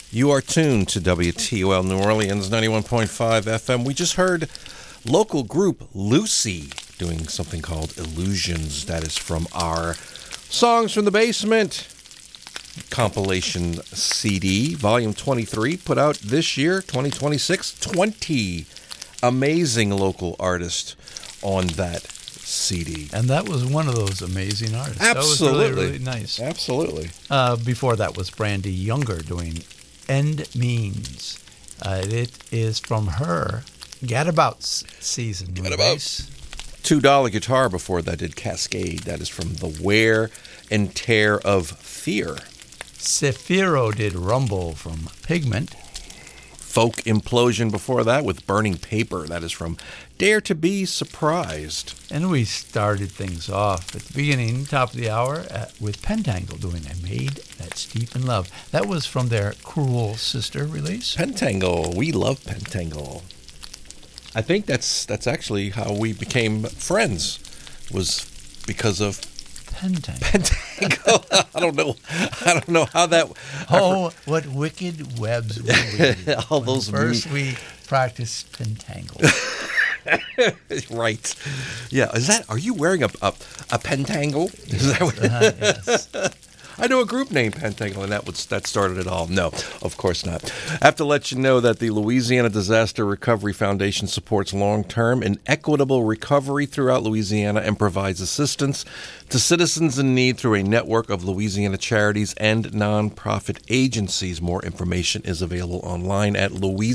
You are tuned to WTOL New Orleans 91.5 FM. We just heard local group Lucy doing something called Illusions. That is from our Songs from the Basement compilation CD, volume 23, put out this year, 2026. 20 amazing local artists on that CD. And that was one of those amazing artists. Absolutely. That was really, really nice. Absolutely. Before that was Brandy Younger doing End Means. It is from her Gadabout season. Gadabout. $2 guitar before that did Cascade. That is from The Wear and Tear of Fear. Sephiro did Rumble from Pigment. Folk Implosion before that with Burning Paper. That is from Dare to Be Surprised. And we started things off at the beginning, top of the hour, with Pentangle doing I Made That's Deep in Love. That was from their Cruel Sister release. Pentangle. We love Pentangle. I think that's actually how we became friends, was because of Pentangle. I don't know how that. Oh, what wicked webs we weaved. All those first we practiced Pentangle. Right. Yeah. Are you wearing a Pentangle? Is that what? Yes. I know a group named Pentangle, and that started it all. No, of course not. I have to let you know that the Louisiana Disaster Recovery Foundation supports long-term and equitable recovery throughout Louisiana and provides assistance to citizens in need through a network of Louisiana charities and nonprofit agencies. More information is available online at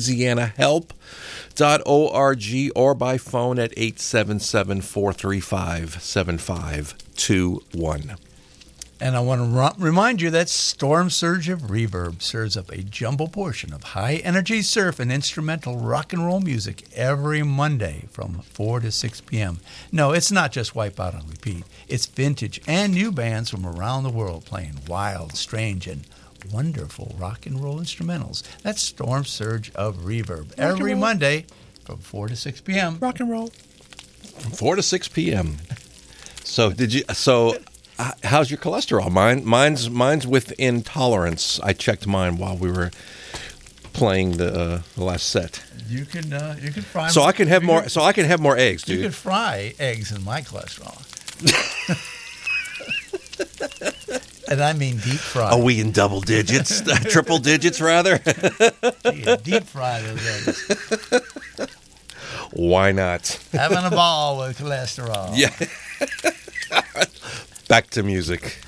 louisianahelp.org or by phone at 877-435-7521. And I want to remind you that Storm Surge of Reverb serves up a jumbo portion of high-energy surf and instrumental rock and roll music every Monday from 4 to 6 p.m. No, it's not just Wipeout on repeat. It's vintage and new bands from around the world playing wild, strange, and wonderful rock and roll instrumentals. That's Storm Surge of Reverb every Monday from 4 to 6 p.m. Rock and roll. From 4 to 6 p.m. How's your cholesterol? Mine's within tolerance. I checked mine while we were playing the last set. You can fry. So I can have more. So I can have more eggs, dude. You can fry eggs in my cholesterol. And I mean deep fry. Are we in double digits? Triple digits, rather? Yeah, deep fry those eggs. Why not? Having a ball with cholesterol. Yeah. Back to music.